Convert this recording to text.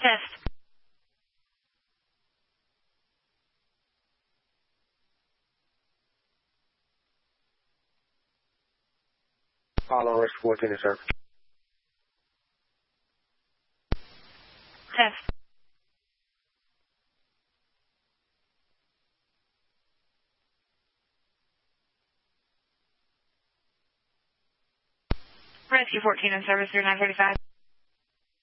Test. Apollo Rescue 14 to service. Test. Rescue 14 in service through 935.